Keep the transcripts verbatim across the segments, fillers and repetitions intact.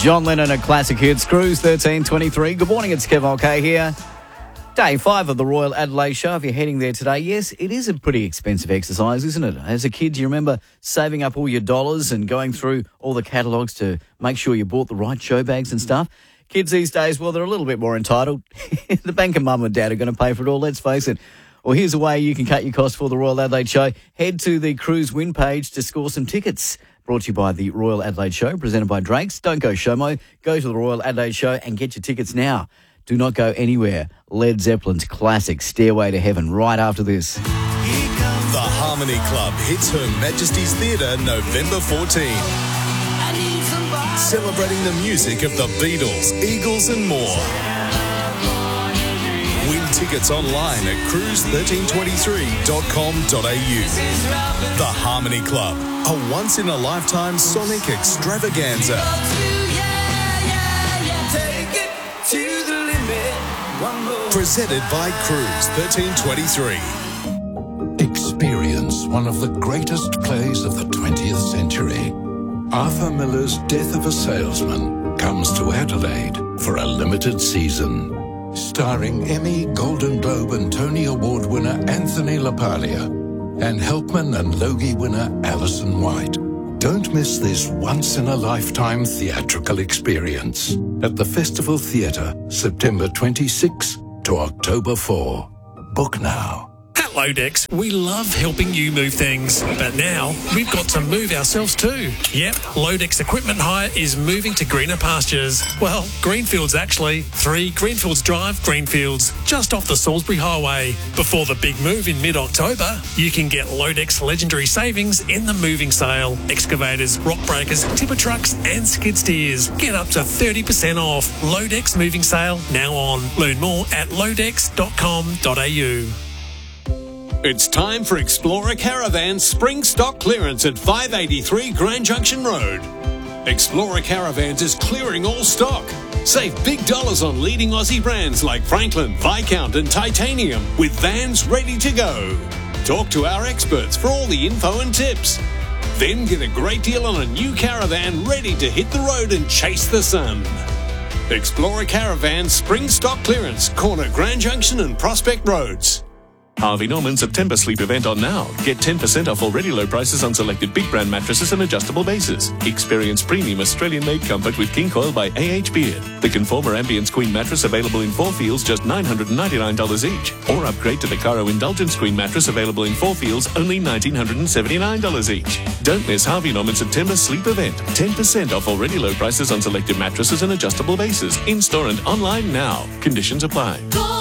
John Lennon at Classic Hits, Cruise thirteen twenty-three. Good morning, it's Kev K here. Day five of the Royal Adelaide Show. If you're heading there today, yes, it is a pretty expensive exercise, isn't it? As a kid, do you remember saving up all your dollars and going through all the catalogues to make sure you bought the right show bags and stuff? Kids these days, well, they're a little bit more entitled. The bank and mum and dad are going to pay for it all, let's face it. Well, here's a way you can cut your costs for the Royal Adelaide Show. Head to the Cruise Win page to score some tickets. Brought to you by the Royal Adelaide Show, presented by Drake's. Don't go Showmo. Go to the Royal Adelaide Show and get your tickets now. Do not go anywhere. Led Zeppelin's classic Stairway to Heaven right after this. The Harmony Club hits Her Majesty's Theatre November fourteenth. Celebrating the music of the Beatles, Eagles and more. Win tickets online at cruise thirteen twenty-three dot com dot a u. The Harmony Club, a once-in-a-lifetime sonic extravaganza. Presented by Cruise thirteen twenty-three. Experience one of the greatest plays of the twentieth century. Arthur Miller's Death of a Salesman comes to Adelaide for a limited season. Starring Emmy, Golden Globe and Tony Award winner Anthony LaPaglia and Helpman and Logie winner Alison White. Don't miss this once-in-a-lifetime theatrical experience at the Festival Theatre, September twenty-sixth to October fourth. Book now. At Lodex, we love helping you move things, but now we've got to move ourselves too. Yep, Lodex Equipment Hire is moving to greener pastures. Well, Greenfields actually. three Greenfields Drive, Greenfields, just off the Salisbury Highway. Before the big move in mid-October, you can get Lodex legendary savings in the moving sale. Excavators, rock breakers, tipper trucks and skid steers. Get up to thirty percent off. Lodex moving sale now on. Learn more at lodex dot com dot a u. It's time for Explorer Caravan's spring stock clearance at five eighty-three Grand Junction Road. Explorer Caravans is clearing all stock. Save big dollars on leading Aussie brands like Franklin, Viscount and Titanium with vans ready to go. Talk to our experts for all the info and tips. Then get a great deal on a new caravan ready to hit the road and chase the sun. Explorer Caravan's spring stock clearance, corner Grand Junction and Prospect Roads. Harvey Norman September sleep event on now. Get ten percent off already low prices on selected big brand mattresses and adjustable bases. Experience premium Australian-made comfort with King Coil by A H Beard. The Conformer Ambience Queen mattress available in four feels, just nine hundred ninety-nine dollars each. Or upgrade to the Caro Indulgence Queen mattress available in four feels, only one thousand nine hundred seventy-nine dollars each. Don't miss Harvey Norman September sleep event. ten percent off already low prices on selected mattresses and adjustable bases. In-store and online now. Conditions apply.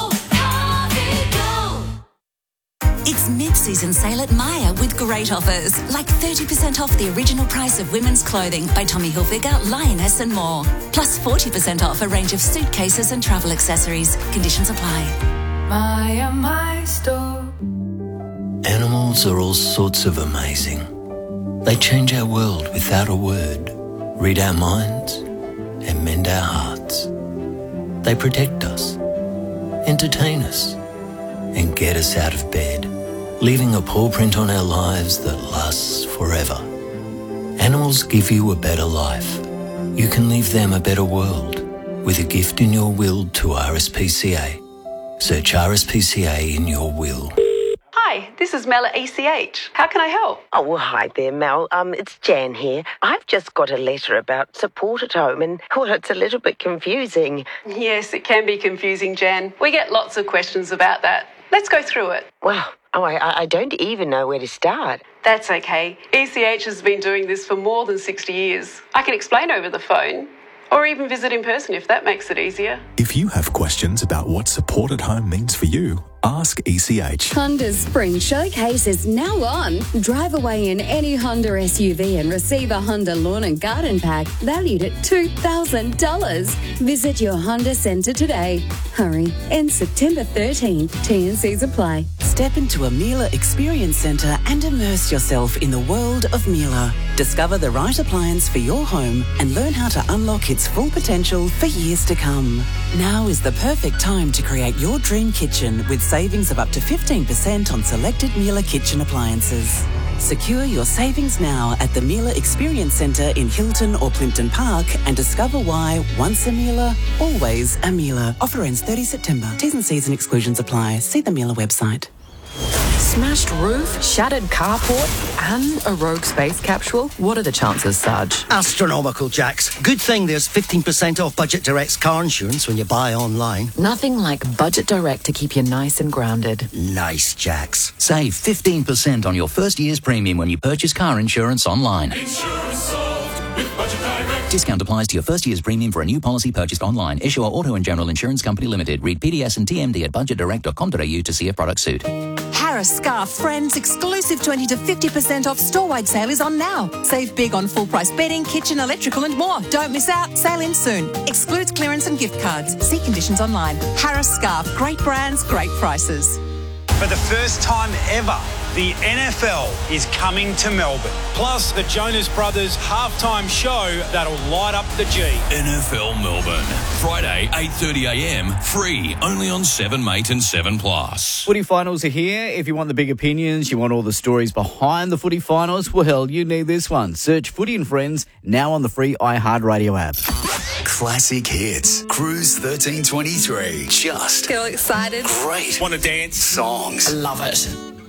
It's mid-season sale at Myer with great offers, like thirty percent off the original price of women's clothing by Tommy Hilfiger, Lioness and more. Plus forty percent off a range of suitcases and travel accessories. Conditions apply. Myer, my store. Animals are all sorts of amazing. They change our world without a word, read our minds and mend our hearts. They protect us, entertain us and get us out of bed, leaving a paw print on our lives that lasts forever. Animals give you a better life. You can leave them a better world with a gift in your will to R S P C A. Search R S P C A in your will. Hi, this is Mel at E C H. How can I help? Oh, well, hi there, Mel. Um, it's Jan here. I've just got a letter about support at home and, well, it's a little bit confusing. Yes, it can be confusing, Jan. We get lots of questions about that. Let's go through it. Well, oh, I, I don't even know where to start. That's okay. E C H has been doing this for more than sixty years. I can explain over the phone, or even visit in person if that makes it easier. If you have questions about what support at home means for you, ask E C H. Honda's Spring Showcase is now on. Drive away in any Honda S U V and receive a Honda Lawn and Garden Pack valued at two thousand dollars. Visit your Honda Centre today. Hurry, ends September thirteenth. T and Cs apply. Step into a Miele Experience Centre and immerse yourself in the world of Miele. Discover the right appliance for your home and learn how to unlock its full potential for years to come. Now is the perfect time to create your dream kitchen with savings of up to fifteen percent on selected Miele kitchen appliances. Secure your savings now at the Miele Experience Centre in Hilton or Plimpton Park and discover why once a Miele, always a Miele. Offer ends thirtieth September. T's and C's and exclusions apply. See the Miele website. Smashed roof, shattered carport, and a rogue space capsule? What are the chances, Sarge? Astronomical, Jax. Good thing there's fifteen percent off Budget Direct's car insurance when you buy online. Nothing like Budget Direct to keep you nice and grounded. Nice, Jax. Save fifteen percent on your first year's premium when you purchase car insurance online. Insurance solved with Budget Direct. Discount applies to your first year's premium for a new policy purchased online. Issuer Auto and General Insurance Company Limited. Read P D S and T M D at budget direct dot com dot a u to see if product suit. Harris Scarf Friends exclusive twenty to fifty percent off store-wide sale is on now. Save big on full-price bedding, kitchen, electrical and more. Don't miss out. Sale ends soon. Excludes clearance and gift cards. See conditions online. Harris Scarf. Great brands, great prices. For the first time ever, the N F L is coming to Melbourne. Plus, the Jonas Brothers halftime show that'll light up the G. N F L Melbourne, Friday, eight thirty a m, free, only on seven Mate and seven Plus. Footy finals are here. If you want the big opinions, you want all the stories behind the footy finals, well, you need this one. Search Footy and Friends now on the free iHeartRadio app. Classic hits. Cruise thirteen twenty-three. Just Feel excited. great. Want to dance? Songs. Love it.